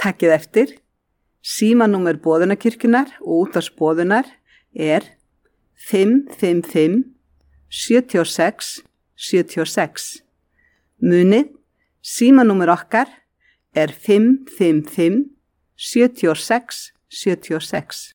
Takið eftir, símanúmer Boðunarkirkjunnar og útvarpsboðunar er 555 76 76. Munið, símanúmer okkar er 555 76 76.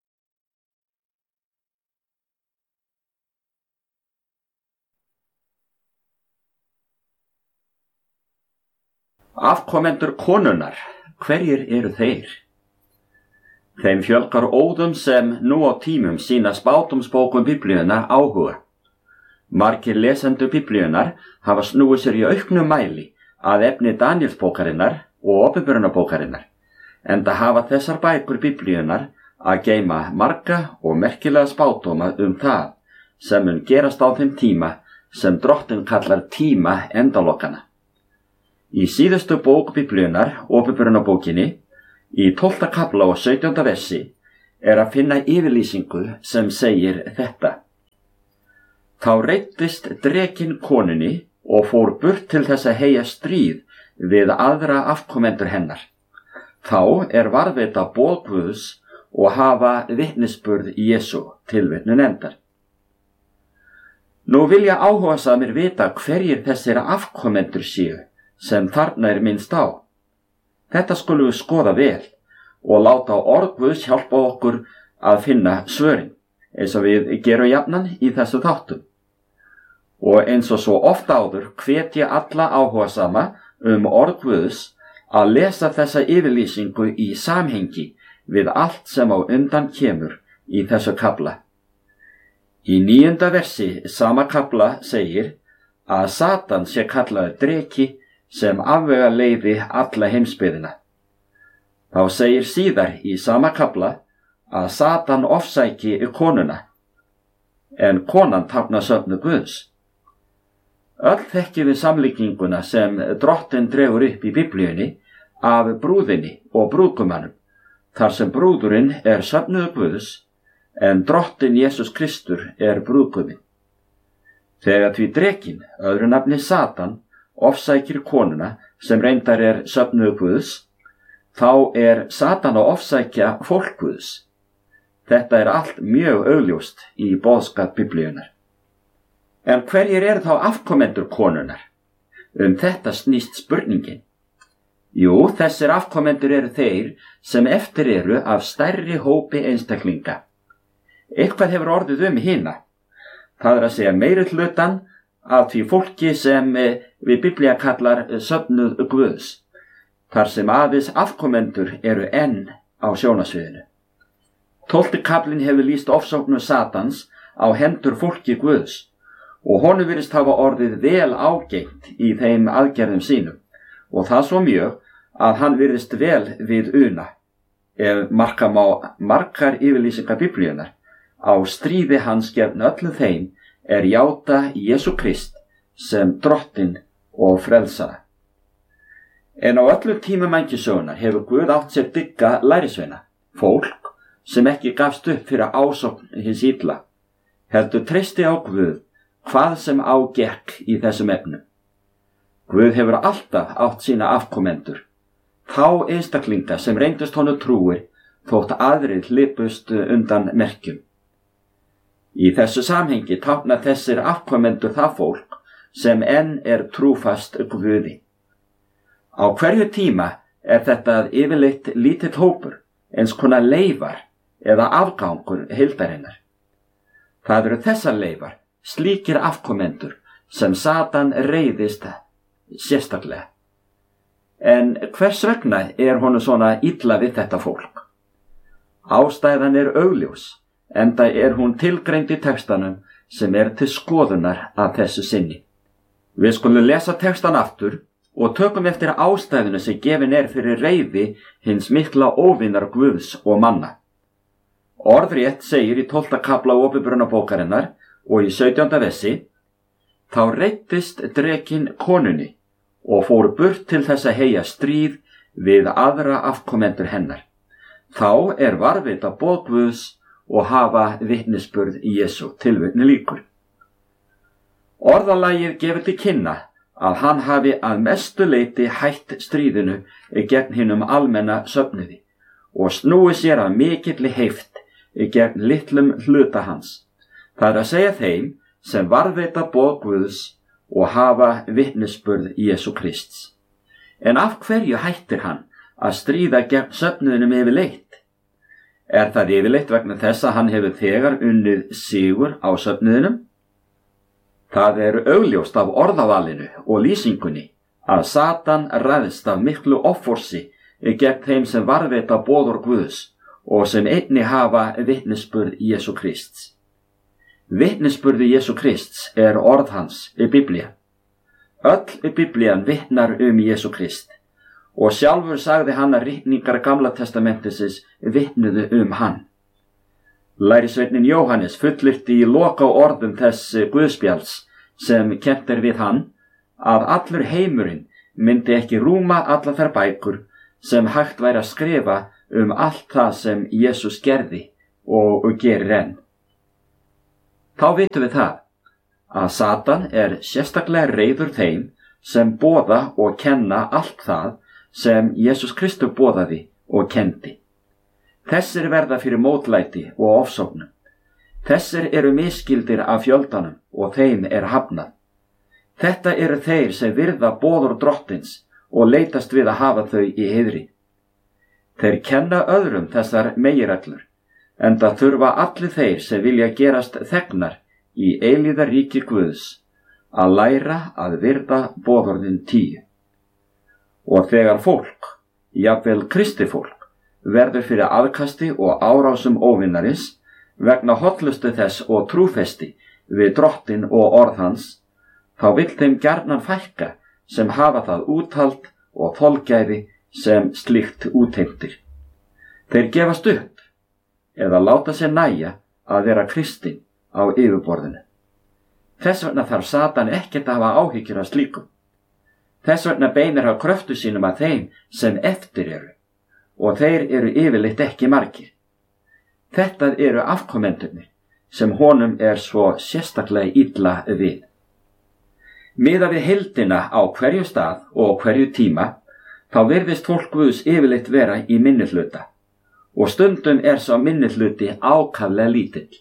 Afkomendur konunnar, hverjir eru þeir? Þeim fjölgar óðum sem nú á tímum sýna spádómsbókum Biblíunnar áhuga. Margir lesendur Biblíunnar hafa snúið sér í auknum mæli að efni Daníelsbókarinnar og Åpenbarunarbókarinnar, enda hafa þessar bækur Biblíunnar að geyma marga og merkilega spádóma það sem mun gerast á þeim tíma sem Drottinn kallar tíma endalokana. Í síðustu bók Biblíunnar, Åpenbarunarbókinni, í 12. kafla og 17. versi, að finna yfirlýsingu sem segir þetta. Þá reiddist drekinn konunni og fór burt til þess að heyja stríð við aðra afkomendur hennar. Þá varðveita boð Guðs og hafa vitnisburð Jesú, tilvitnun endar. Nú vilja áhugasamir vita hverjir þessir afkomendur séu sem þarna minnst á. Þetta skulum við skoða vel og láta orð Guðs hjálpa okkur að finna svörin, eins og við gerum jafnan í þessu þáttum. Og eins og svo oft áður hvet ég alla áhugasama orð Guðs að lesa þessa yfirlýsingu í samhengi við allt sem á undan kemur í þessu kafla. Í 9. versi sama kafla segir að Satan sé kallaður dreki sem afvegaleiði alla heimsbyggðina. Þá segir síðar í sama kafla að Satan ofsæki konuna, en konan táknar söfnu Guðs. Öll þekkjum við samlíkinguna sem Drottinn dregur upp í Biblíunni af brúðinni og brúðgumannum, þar sem brúðurinn söfnuður Guðs, en Drottinn Jesús Kristur brúðguminn. Þegar því drekinn, öðru nafni Satan, ofsækir konuna sem reyndar söfnuður Guðs, þá Satan að ofsækja fólk Guðs. Þetta allt mjög augljóst í boðskap Biblíunnar. En hverjir þá afkomendur konunnar? Þetta snýst spurningin. Jú, þessir afkomendur þeir sem eftir af stærri hópi einstaklinga. Eitthvað hefur orðið hina. Það að segja meiri hlutan af því fólki sem við Biblía kallar söfnuð Guðs, þar sem aðeins afkomendur enn á sjónasviðinu. 12. kaflinn hefur lýst ofsóknum Satans á hendur fólki Guðs og honum virðist hafa orðið vel ágengt í þeim aðgerðum sínum, og það svo mjög að hann virðist vel við una, marka má margar yfirlýsingar Biblíunnar á stríði hans gegn öllum þeim játa Jesú Krist sem Drottinn og frelsara. En á öllum tímum mannkynssögunnar hefur Guð átt sér dygga lærisveina, fólk sem ekki gafst upp fyrir ásókn hins illa, heldur treysti á Guð hvað sem á gekk í þessum efnum. Guð hefur alltaf átt sína afkomendur, þá einstaklinga sem reyndust honum trúir þótt aðrir hlypust undan merkjum. Í þessu samhengi tákna þessir afkomendur það fólk sem enn trúfast Guði. Á hverju tíma þetta yfirleitt lítill hópur, eins konar leifar eða afgangur heildarinnar. Það þessar leifar, slíkir afkomendur, sem Satan reiðist sérstaklega. En hvers vegna honum svona illa við þetta fólk? Ástæðan augljós, enda hún tilgreind í textanum sem til skoðunar að þessu sinni. Við skulum lesa textan aftur og tökum eftir ástæðuna sem gefin fyrir reiði hins mikla óvinar Guðs og manna. Orðrétt segir í 12. kafla Åpenbarunarbókarinnar og í 17. versi: Þá reiddist drekinn konunni og fór burt til þess að heyja stríð við aðra afkomendur hennar. Þá varðveita boð Guðs og hafa vitnisburð Jesú, tilvitnun lýkur. Orðalagið gefur til kynna að hann hafi að mestu leyti hætt stríðinu gegn hinum almenna söfnuði og snúi sér af mikilli heift gegn litlum hluta hans. Það að segja þeim sem varðveita boð Guðs og hafa vitnisburð Jesú Krists. En af hverju hættir hann að stríða gegn söfnuðinum yfirleitt? Er það yfirleitt vegna þess að hann hefur þegar unnið sigur á söfnuðinum? Það er augljóst af orðavalinu og lýsingunni að Satan ræðst af miklu offorsi gegn þeim sem varðveita boður Guðs og sem einnig hafa vitnisburð Jesú Krists. Vitnisburði Jesú Krists er orð hans í Biblía. Öll Biblían vitnar Jesú Krist og sjálfur sagði hann að ritningar Gamla testamentisins vitnuðu hann. Lærisveitinn Jóhannes fullyrti í loka orðum þess Guðspjalls sem kennt við hann að allur heimurinn myndi ekki rúma allar þær bækur sem hægt væri að skrifa allt það sem Jesús gerði og gerir enn. Þá vitum við það að Satan er sérstaklega reiður þeim sem boða og kenna allt það sem Jesús Kristur boðaði og kendi. Þessir verða fyrir mótlæti og ofsóknum. Þessir eru misskildir af fjöldanum og þeim er hafnað. Þetta eru þeir sem virða boður drottins og leitast við að hafa þau í heiðri. Þeir kenna öðrum þessar meginreglur, enda þurfa allir þeir sem vilja gerast þegnar í eilíðaríki Guðs að læra að virða boðorðin 10. Og þegar fólk, jafnvel kristið fólk, verður fyrir aðkasti og árásum óvinnarins vegna hollustu þess og trúfesti við drottin og orð hans, þá vill þeim gjarnan fækka sem hafa það úthald og þolgæði sem slíkt útheimtir. Þeir gefast upp eða láta sér nægja að vera kristinn á yfirborðinu. Þess vegna þarf Satan ekkert að hafa áhyggjur af slíkum. Þess vegna beinir hann kröftu sínum að þeim sem eftir eru, og þeir eru yfirleitt ekki margir. Þetta eru afkomendurnir sem honum er svo sérstaklega illa við. Miðað við heildina á hverju stað og hverju tíma, þá virðist fólk Guðs yfirleitt vera í minnihluta, og stundum er sá minnihluti ákaflega lítill.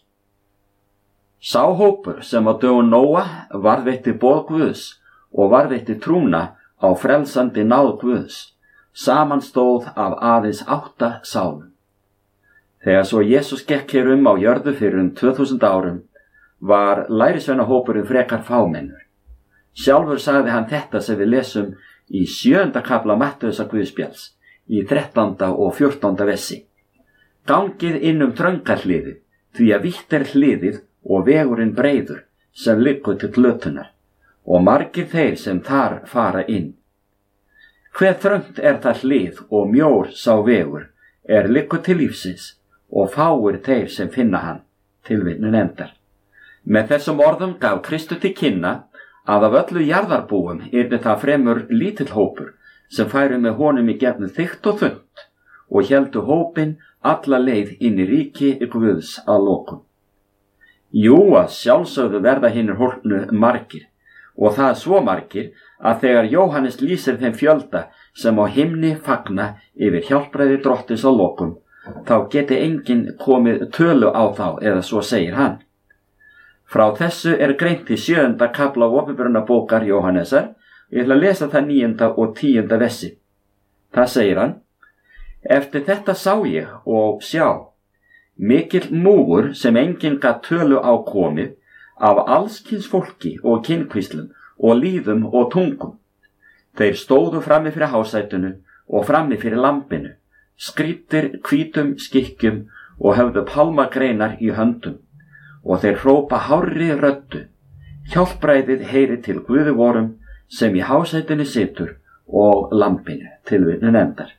Sá hópur sem á dögum Nóa varðveitti boð Guðs og varðveitti trúna á frelsandi náð Guðs, samanstóð af aðeins 8 sálum. Þegar svo Jesús gekk hér á jörðu fyrir 2000 árum, var lærisveinahópurinn frekar fámennur. Sjálfur sagði hann þetta sem við lesum í 7. kafla Mattheusar Guðspjalls, í 13. og 14. versi. Gangið inn þrönga hliðið, því að vítt er hliðið og vegurinn breiður sem liggur til glötunar, og margir þeir sem þar fara inn. Hve þröngt er það hlið og mjór sá vegur liggur til lífsins, og fáir þeir sem finna hann, tilvitnun endar. Með þessum orðum gaf Kristur til kynna að af öllu jarðarbúum yrði það fremur lítill hópur sem færu með honum í gegnum þykkt og þunnt og héldu hópinn alla leið inn í ríki Guðs að lokum. Jú, að sjálfsögðu verða hinir hólpnu margir, og það svo margir að þegar Jóhannes lýsir þeim fjölda sem á himni fagna yfir hjálpræði drottins að lokum, þá geti enginn komið tölu á þá, eða svo segir hann. Frá þessu greint í 7. kafla opinberunarbókar Jóhannesar, ég ætla að lesa það 9. og 10. versi. Það segir hann: Eftir þetta sá ég og sjá, mikill múgur sem enginn gat tölu á komið, af allskyns fólki og kynkvíslum og líðum og tungum. Þeir stóðu frammi fyrir hásætunu og frammi fyrir lambinu, skrýddir hvítum skikkjum og höfðu pálmagreinar í höndum, og þeir hrópa hárri röddu: Hjálpræðið heyri til Guði vorum sem í hásætinu situr og lambinu, tilvitnun endar.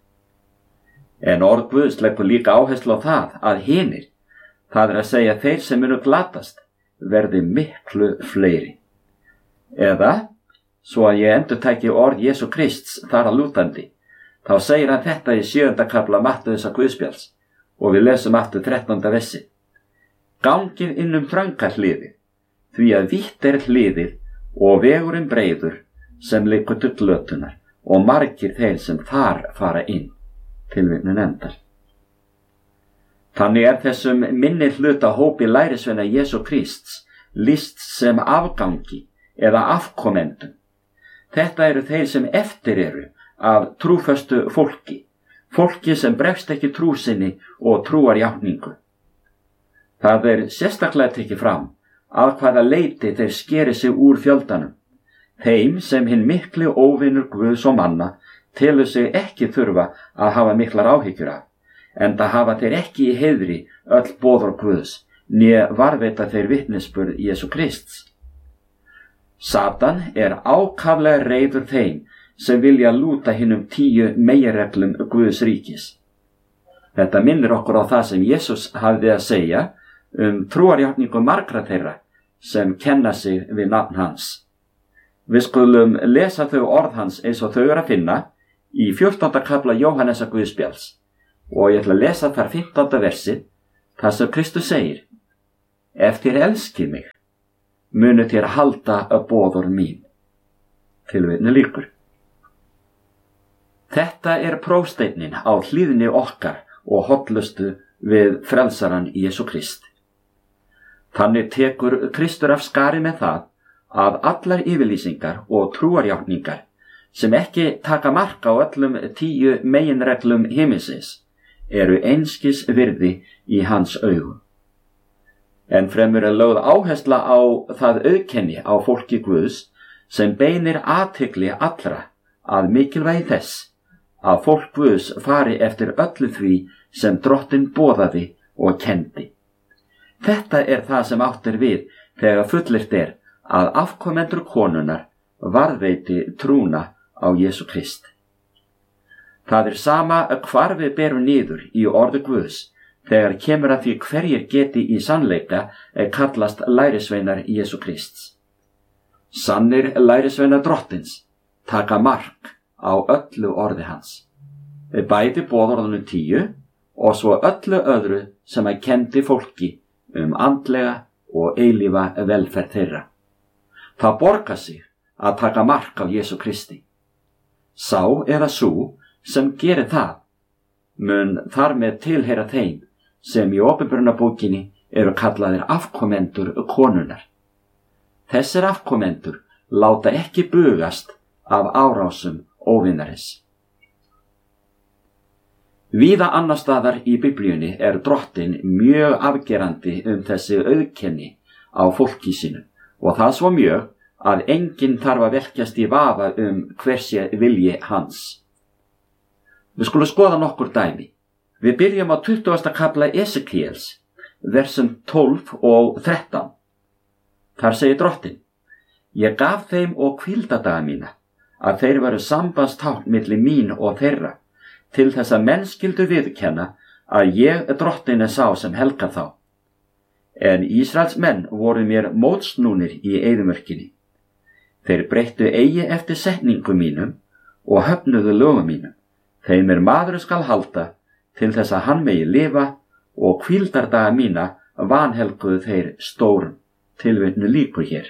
En orð Guðs leggur líka áherslu á það að hinir, það að segja þeir sem munu glatast, verði miklu fleiri. Eða, svo að ég endurtæki orð Jesú Krists þar að lútandi, þá segir hann þetta í 7. kafla Mattheusar Guðspjalls, og við lesum aftur 13. versi. Gangið inn þrönga hliðið, því að vítt hliðið og vegurinn breiður sem liggur til glötunar og margir þeir sem þar fara inn. Tilvitnun endar. Þannig þessum minni hluta hópi lærisveina Jesú Krists lýst sem afgangi eða afkomendum. Þetta eru þeir sem eftir eru af trúföstu fólki, fólki sem bregst ekki trú sinni og trúarjátningu. Það sérstaklega tekið fram að hvaða leyti þeir skeri sig úr fjöldanum, þeim sem hinn mikli óvinur Guðs og manna telur sig ekki þurfa að hafa miklar áhyggjur af, enda hafa þeir ekki í heiðri öll boðorð Guðs, né varðveita þeir vitnisburð Jesú Krists. Satan ákaflega reiður þeim sem vilja lúta hinum 10 meginreglum Guðs ríkis. Þetta minnir okkur á það sem Jesús hafði að segja trúarjátningu margra þeirra sem kenna sig við nafn hans. Við skulum lesa þau orð hans eins og þau að finna í 14. kafla Jóhannesar Guðspjalls og ég ætla að lesa þar 15. versið þar sem Kristus segir: Ef þér elskið mig, munu þér halda boðorð mín. Tilvitnun lýkur. Þetta prófsteinin á hlýðni okkar og hollustu við frelsaran Jesú Krist. Þannig tekur Kristur af skari með það að allar yfirlýsingar og trúarjátningar sem ekki taka mark á öllum 10 meginreglum himinsins eru einskis virði í hans augum. En fremur lögð áhersla á það auðkenni á fólki Guðs sem beinir athygli allra að mikilvægi þess að fólk Guðs fari eftir öllu því sem Drottinn boðaði og kenndi. Þetta það sem átt við þegar fullyrt að afkomendur konunnar varðveiti trúna á Jesú Krist. Það sama hvar við berum niður í orði Guðs þegar kemur að því hverjir geti í sannleika kallast lærisveinar Jesú Krists. Sannir lærisveinar Drottins taka mark á öllu orði hans, bæði boðorðunum 10 og svo öllu öðru sem kenndi fólki andlega og eilífa velferð þeirra. Það borgar sig að taka mark á Jesú Kristi. Sá eða sú sem gerir það mun þar með tilheyra þeim sem í Opinberunarbókinni kallaðir afkomendur konunnar. Þessir afkomendur láta ekki bugast af árásum óvinarins. Víða annar staðar í Biblíunni Drottinn mjög afgerandi þessi auðkenni á fólki sínu og það svo mjög að enginn þarf að velkjast í vafa hver sé vilji hans. Við skulum skoða nokkur dæmi. Við byrjum á 20. kafla Esekíels, versum 12 og 13. Þar segir Drottinn: Ég gaf þeim og hvíldadaga mína, að þeir veru sambandstákn milli mín og þeirra, til þess að menn skyldu viðurkenna að ég Drottinn sá sem helgar þá. En Ísraels menn voru mér mótsnúnir í eyðimörkinni. Þeir breyttu eigi eftir setningum mínum og höfnuðu lögum mínum. Þeim maður skal halda til þess að hann megi lifa og hvíldardaga mína vanhelguðu þeir stórum. Tilvitnun lýkur hér.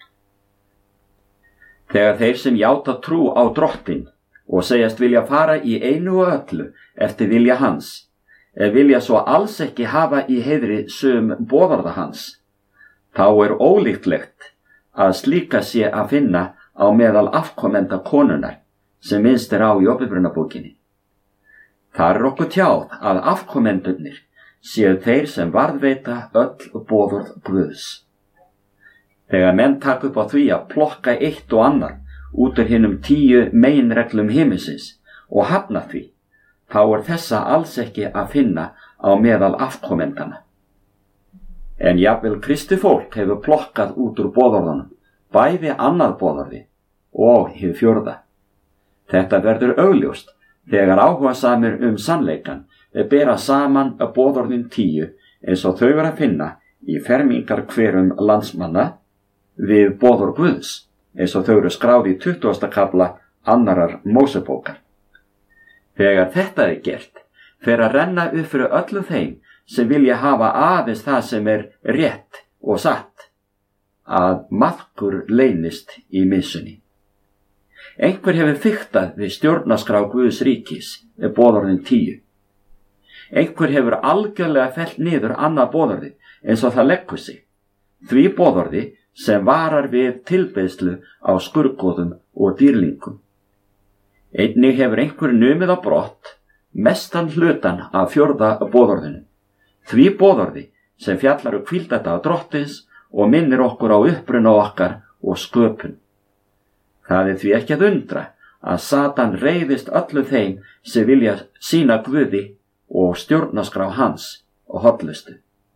Þegar þeir sem játa trú á Drottinn og segjast vilja fara í einu og öllu eftir vilja hans, vilja svo alls ekki hafa í heiðri sum boðorða hans, þá ólíklegt að slíka sé að finna á meðal afkomenda konunnar sem minnst á í Opinberunarbókinni. Þar okkur tjáð að afkomendurnir séu þeir sem varðveita öll boðorð Guðs. Þegar menn taka upp á því að plokka eitt og annað út úr hinum 10 meginreglum himinsins og hafna því, þá þessa alls ekki að finna á meðal afkomendana. En jafnvel Kristi fólk hefur plokkað út úr boðorðunum, bæði annað boðorði og hið 4. Þetta verður augljóst þegar áhugasamir sannleikan bera saman boðorðin 10 eins og þau að finna í fermingarkverum landsmanna við boðorð Guðs, eins og þau skráð í 20. kafla 2. Mósebókar. Þegar þetta gert, fer að renna upp fyrir öllum þeim sem vilja hafa aðeins það sem rétt og satt, að maðkur leynist í missunni. Einhver hefur fiktað við stjórnarskrá Guðs ríkis, boðorðin 10. Einhver hefur algjörlega fellt niður annað boðorði eins og það leggur sig, því boðorði sem varar við tilbeiðslu á skurðgoðum og dýrlingum. Einnig hefur einhver numið á brott mestan hlutan af 4. boðorðinu, því boðorði sem fjallar hvíldardag drottins og minnir okkur á uppruna okkar og sköpun. Það því ekki að undra að Satan reiðist öllum þeim sem vilja sýna Guði og stjórnarskrá hans og hollustu.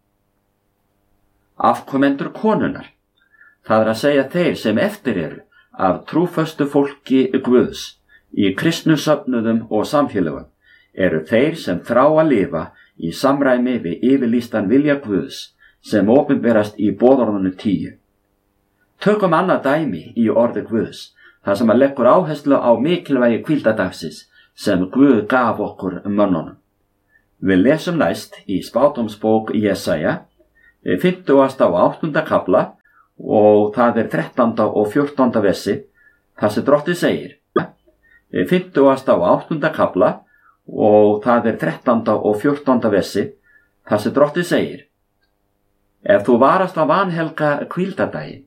Afkomendur konunnar, það að segja þeir sem eftir eru af trúföstu fólki Guðs í kristnum söfnuðum og samfélögum, eru þeir sem þrá að lifa í samræmi við yfirlýstan vilja Guðs sem opinberast í boðorðinu 10. Tökum annað dæmi í orði Guðs, þar sem að leggur áherslu á mikilvægi hvíldardagsins sem Guð gaf okkur mönnunum. Við lesum næst í spádómsbók Jesaja, 5. og 8. kafla og það 13. og 14. versi, þar sem Drottinn segir. 5. og 8. kafla og það 13. og 14. versi, þar sem Drottinn segir. Ef þú varast að vanhelga hvíldardaginn